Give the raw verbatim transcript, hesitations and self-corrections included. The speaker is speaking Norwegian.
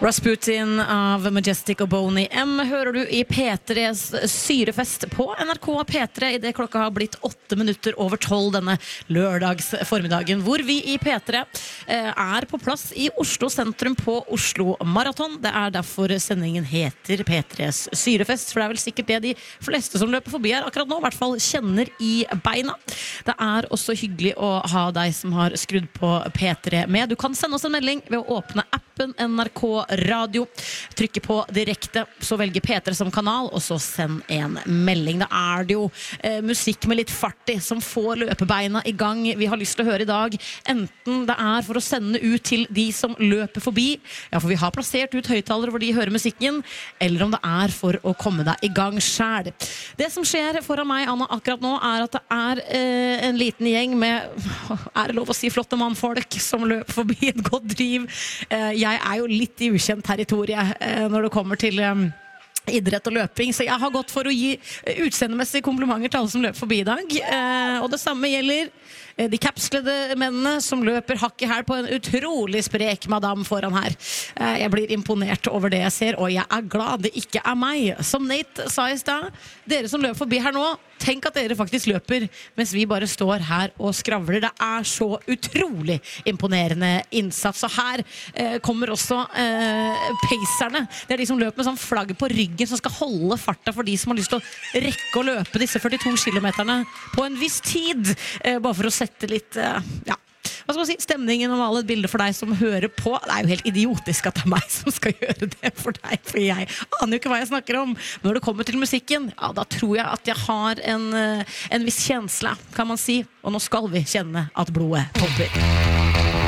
Rasputin av Majestic og Boney M hører du i P tres syrefest på N R K P tre i det klokka har blitt åtte minutter over tolv denne lørdags formiddagen, hvor vi i P tre eh, er på plass i Oslo sentrum på Oslo Marathon. Det er derfor sendingen heter P tres syrefest, for det er vel sikkert det de fleste som løper forbi her akkurat nå, i hvert fall kjenner i beina. Det er også hyggelig å ha deg som har skrudd på P tre med. Du kan sende oss en melding ved å åpne appen N R K Radio, trykke på direkte, så velge P tre som kanal, og så send en melding. Da er det jo eh, musikk med litt fart i, som får løpebeina i gang. Vi har lyst til å høre i dag, enten det er for å sende ut til de som løper forbi, ja, for vi har plassert ut høyttalere hvor de hører musikken, eller om det er for å komme deg i gang selv. Det som skjer foran meg, Anna, akkurat nå, er at det er eh, en liten gjeng med, er det lov å si, flotte mannfolk som løper forbi et godt driv. Eh, jeg er jo litt i ukjent territorie eh, når det kommer til eh, idrett og løping, så jeg har gått for å gi utseendemessige komplimenter til alle som løper forbi i dag, eh, og det samme gjelder eh, de kapslede mennene som løper hakk i hæl på en utrolig sprek madame foran her. Eh, jeg blir imponert over det jeg ser, og jeg er glad det ikke er meg. Som Nate sa i sted, dere som løper forbi her nå, tenk at dere faktisk løper, mens vi bare står her og skravler. Det er så utrolig imponerende innsats. Så her eh, kommer også eh, pacerne. Det er de som løper med sånn flagg på ryggen, som skal holde farta for de som har lyst til å rekke å løpe disse førtito kilometerne på en viss tid. Eh, bare for å sette litt, eh, ja, hva skal man si, stemningen og male et bilde for deg som hører på. Det er jo helt idiotisk at det er meg som skal gjøre det for deg, for jeg aner jo ikke hva jeg snakker om. Men når det kommer til musikken, ja, da tror jeg at jeg har en, en viss kjensle, kan man si. Og nå skal vi kjenne at blodet popper.